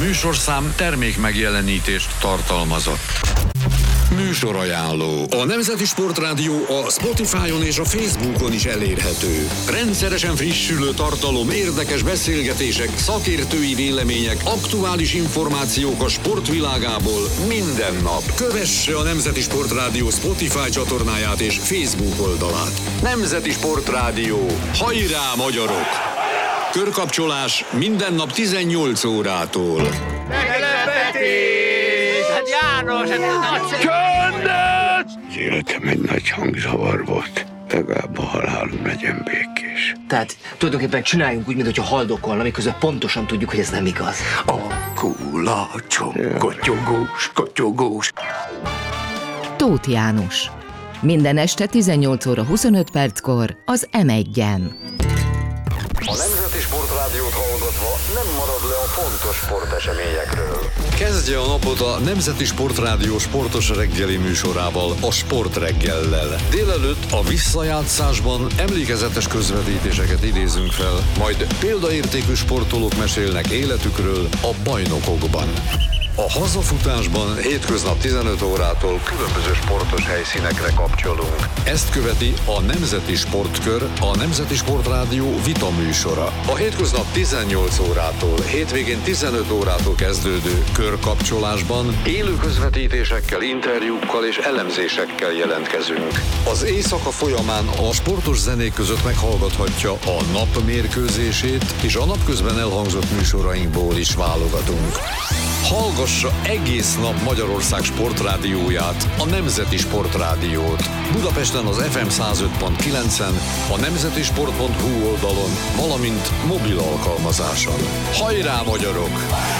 műsorszám termék megjelenítést tartalmazott. Műsorajánló. A Nemzeti Sportrádió a Spotify-on és a Facebookon is elérhető. Rendszeresen frissülő tartalom, érdekes beszélgetések, szakértői vélemények, aktuális információk a sportvilágából minden nap. Kövesse a Nemzeti Sportrádió Spotify csatornáját és Facebook oldalát. Nemzeti Sportrádió. Hajrá, magyarok! Körkapcsolás minden nap 18 órától. Meglepetés! Hát János, Csöndet! Az életem egy nagy hangzavar volt. Legalább a halálom legyen békés. Tehát tulajdonképpen csináljunk úgy, mintha haldokolna, miközben pontosan tudjuk, hogy ez nem igaz. A kulacsom, kotyogós. Tóth János. Minden este 18 óra 25 perckor az M1-en. A Nemzeti Sportrádiót hallgatva nem marad le a fontos sporteseményekről. Kezdje a napot a Nemzeti Sportrádió sportos reggeli műsorával, a Sportreggellel. Délelőtt a visszajátszásban emlékezetes közvetítéseket idézünk fel, majd példaértékű sportolók mesélnek életükről a bajnokokban. A hazafutásban hétköznap 15 órától különböző sportos helyszínekre kapcsolunk. Ezt követi a Nemzeti Sportkör, a Nemzeti Sportrádió vita műsora. A hétköznap 18 órától, hétvégén 15 órától kezdődő körkapcsolásban élő közvetítésekkel, interjúkkal és elemzésekkel jelentkezünk. Az éjszaka folyamán a sportos zenék között meghallgathatja a nap mérkőzését, és a napközben elhangzott műsorainkból is válogatunk. Hallgassa egész nap Magyarország sportrádióját, a Nemzeti Sportrádiót. Budapesten az FM 105.9-en, a nemzetisport.hu oldalon, valamint mobil alkalmazáson. Hajrá, magyarok!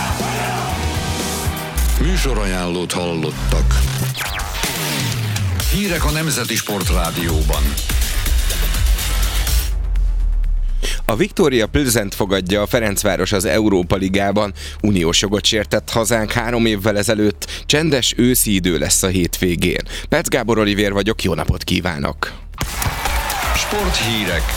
Műsorajánlót hallottak. Hírek a Nemzeti Sportrádióban. A Viktória Plzent fogadja a Ferencváros az Európa Ligában. Uniós jogot sértett hazánk 3 évvel ezelőtt. Csendes őszi idő lesz a hétvégén. Perc Gábor Olivér vagyok, jó napot kívánok! Sporthírek.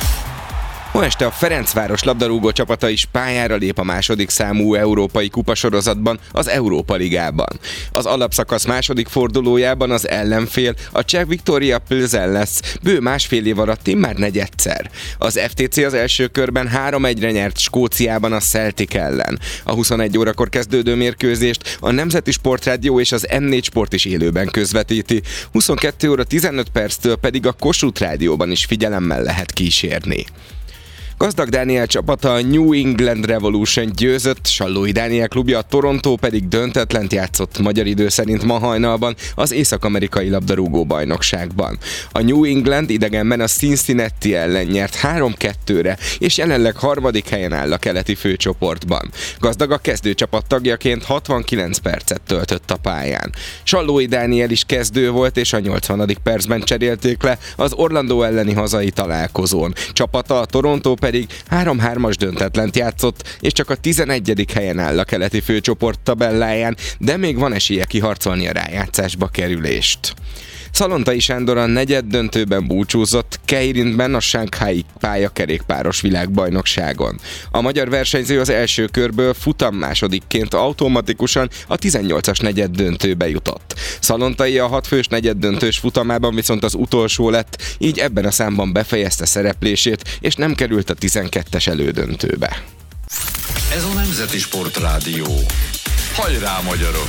Ma este a Ferencváros labdarúgó csapata is pályára lép a második számú európai kupasorozatban, az Európa Ligában. Az alapszakasz második fordulójában az ellenfél a cseh Viktória Plzen lesz, bő másfél év alatt immár negyedszer. Az FTC az első körben 3-1-re nyert Skóciában a Celtic ellen. A 21 órakor kezdődő mérkőzést a Nemzeti Sportrádió és az M4 Sport is élőben közvetíti, 22 óra 15 perctől pedig a Kossuth Rádióban is figyelemmel lehet kísérni. Gazdag Dániel csapata a New England Revolution győzött, Sallói Dániel klubja a Toronto pedig döntetlent játszott magyar idő szerint ma hajnalban az észak-amerikai labdarúgó bajnokságban. A New England idegenben a Cincinnati ellen nyert 3-2-re, és jelenleg 3. helyen áll a keleti főcsoportban. Gazdag a kezdőcsapat tagjaként 69 percet töltött a pályán. Sallói Dániel is kezdő volt, és a 80. percben cserélték le az Orlando elleni hazai találkozón. Csapata, a Toronto pedig 3-3-as döntetlent játszott, és csak a 11. helyen áll a keleti főcsoport tabelláján, de még van esélye kiharcolni a rájátszásba kerülést. Szalontai Sándor a negyeddöntőben búcsúzott Keirintben a Shanghai pályakerékpáros világbajnokságon. A magyar versenyző az első körből futam másodikként automatikusan a 18-as negyeddöntőbe jutott. Szalontai a 6 fős negyeddöntős futamában viszont az utolsó lett, így ebben a számban befejezte szereplését, és nem került a 12-es elődöntőbe. Ez a Nemzeti Sportrádió. Hajrá, magyarok!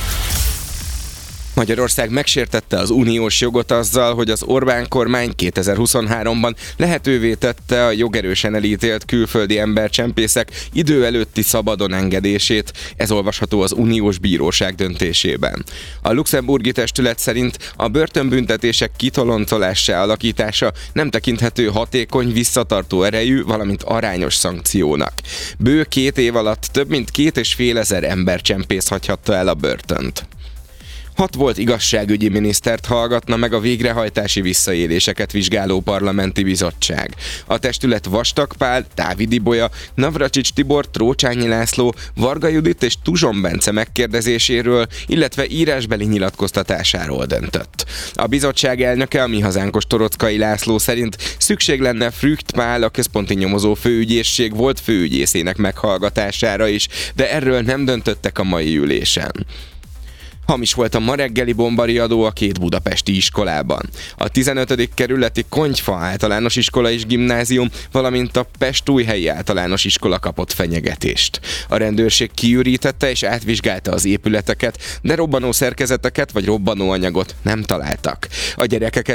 Magyarország megsértette az uniós jogot azzal, hogy az Orbán kormány 2023-ban lehetővé tette a jogerősen elítélt külföldi embercsempészek idő előtti szabadon engedését, ez olvasható az uniós bíróság döntésében. A luxemburgi testület szerint a börtönbüntetések kitoloncolássá alakítása nem tekinthető hatékony, visszatartó erejű, valamint arányos szankciónak. Bő 2 év alatt több mint 2500 embercsempész hagyhatta el a börtönt. 6 volt igazságügyi minisztert hallgatna meg a végrehajtási visszaéléseket vizsgáló parlamenti bizottság. A testület Vastag Pál, Dávid Ibolya, Navracsics Tibor, Trócsányi László, Varga Judit és Tuzson Bence megkérdezéséről, illetve írásbeli nyilatkoztatásáról döntött. A bizottság elnöke, a Mi Hazánkos Torockai László szerint szükség lenne Frücht Pál, a központi nyomozó főügyészség volt főügyészének meghallgatására is, de erről nem döntöttek a mai ülésen. Hamis volt a ma reggeli bombariadó a 2 budapesti iskolában. A 15. kerületi Konyfa általános iskola és gimnázium, valamint a Pestújhelyi általános iskola kapott fenyegetést. A rendőrség kiürítette és átvizsgálta az épületeket, de robbanó szerkezeteket vagy robbanóanyagot nem találtak. A gyerekeket